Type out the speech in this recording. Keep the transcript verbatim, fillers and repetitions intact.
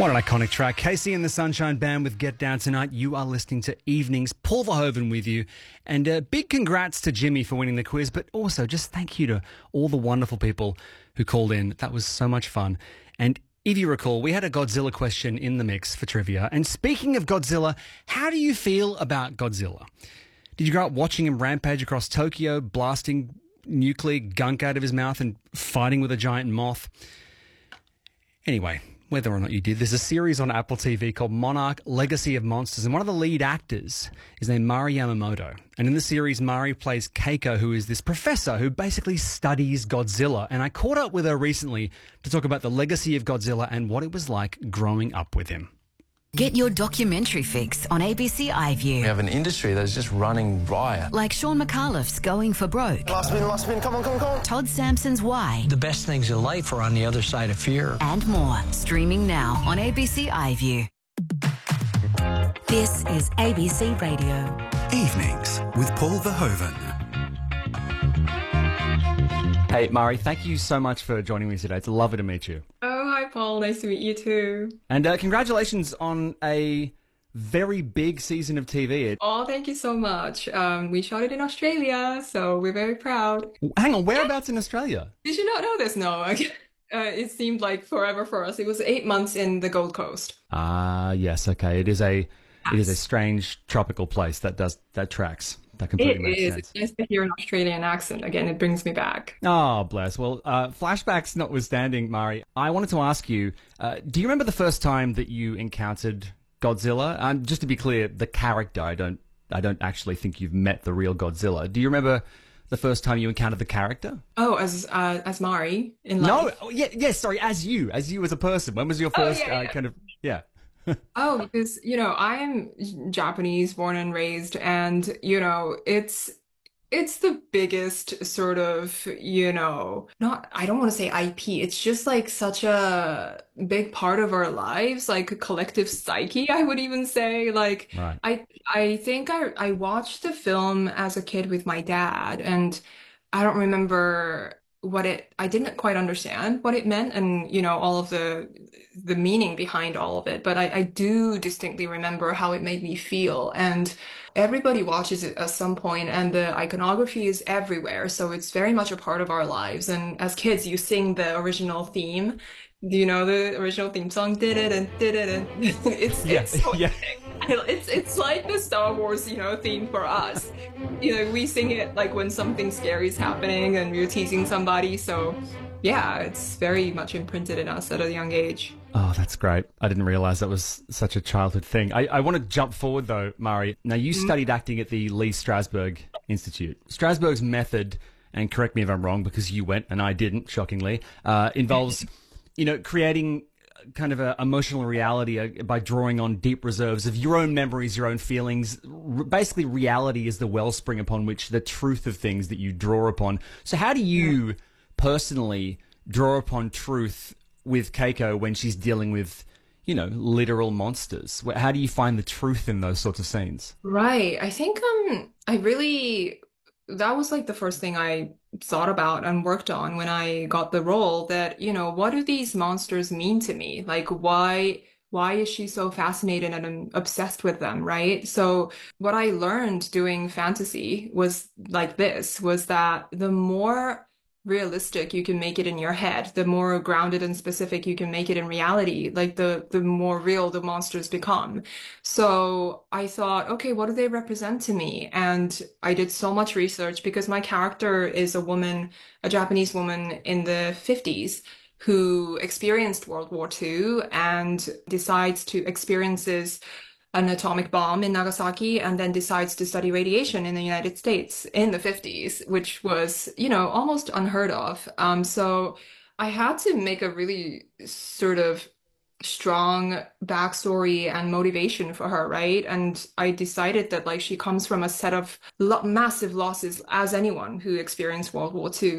What an iconic track. Casey and the Sunshine Band with Get Down Tonight. You are listening to Evenings. Paul Verhoeven with you. And uh, big congrats to Jimmy for winning the quiz, but also just thank you to all the wonderful people who called in. That was so much fun. And if you recall, we had a Godzilla question in the mix for trivia. And speaking of Godzilla, how do you feel about Godzilla? Did you grow up watching him rampage across Tokyo, blasting nuclear gunk out of his mouth and fighting with a giant moth? Anyway, whether or not you did, there's a series on Apple T V called Monarch: Legacy of Monsters, and one of the lead actors is named Mari Yamamoto. And in the series, Mari plays Keiko, who is this professor who basically studies Godzilla. And I caught up with her recently to talk about the legacy of Godzilla and what it was like growing up with him. Get your documentary fix on A B C iView. We have an industry that's just running riot. Like Sean McAuliffe's Going for Broke. Last spin, last spin, come on, come on, come on. Todd Sampson's Why. The best things in life are on the other side of fear. And more. Streaming now on A B C iView. This is A B C Radio. Evenings with Paul Verhoeven. Hey, Mari, thank you so much for joining me today. It's lovely to meet you. Oh, hi, Paul. Nice to meet you too. And uh, congratulations on a very big season of T V. Oh, thank you so much. Um, we shot it in Australia, so we're very proud. Hang on, whereabouts in Australia? Did you not know this? No. uh, it seemed like forever for us. It was eight months in the Gold Coast. Ah, yes, okay. It is a it is a strange tropical place that does that tracks. That completely It makes is. sense. It's nice to hear an Australian accent. Again, it brings me back. Oh, bless. Well, uh, flashbacks notwithstanding, Mari, I wanted to ask you, uh, do you remember the first time that you encountered Godzilla? And just to be clear, the character, I don't I don't actually think you've met the real Godzilla. Do you remember the first time you encountered the character? Oh, as uh, as Mari in life? No, oh, yeah, yes, sorry, as you, as you as a person. When was your Oh, first yeah, uh, yeah. kind of, yeah. Oh, because, you know, I'm Japanese, born and raised, and, you know, it's it's the biggest sort of, you know, not, I don't want to say I P, it's just like such a big part of our lives, like a collective psyche, I would even say. Like, Right. I I think I I watched the film as a kid with my dad, and I don't remember what it, I didn't quite understand what it meant, and, you know, all of the the meaning behind all of it, but I, I do distinctly remember how it made me feel. And everybody watches it at some point, and the iconography is everywhere, so it's very much a part of our lives. And as kids, you sing the original theme. Do you know the original theme song? Did it and did it and it's Yeah, it's so yeah. it's it's like the Star Wars, you know, theme for us. You know, we sing it like when something scary is happening and we're teasing somebody. So yeah, it's very much imprinted in us at a young age. Oh, that's great. I didn't realize that was such a childhood thing. I, I want to jump forward, though, Mari. Now, you studied acting at the Lee Strasberg Institute. Strasberg's method, and correct me if I'm wrong because you went and I didn't, shockingly, uh, involves, you know, creating kind of a emotional reality uh, by drawing on deep reserves of your own memories, your own feelings. R- basically, reality is the wellspring upon which the truth of things that you draw upon. So how do you personally draw upon truth with Keiko when she's dealing with, you know, literal monsters? How do you find the truth in those sorts of scenes? Right. I think um I really, that was like the first thing I thought about and worked on when I got the role, that, you know, what do these monsters mean to me? Like, why why is she so fascinated and obsessed with them, right? So what I learned doing fantasy was like this, was that the more realistic you can make it in your head, the more grounded and specific you can make it in reality, like the the more real the monsters become. So I thought, okay, what do they represent to me? And I did so much research because my character is a woman, a Japanese woman in the fifties who experienced World War Two and decides to experiences an atomic bomb in Nagasaki, and then decides to study radiation in the United States in the fifties, which was, you know, almost unheard of. Um, so I had to make a really sort of strong backstory and motivation for her, right? And I decided that, like, she comes from a set of lo- massive losses, as anyone who experienced World War Two.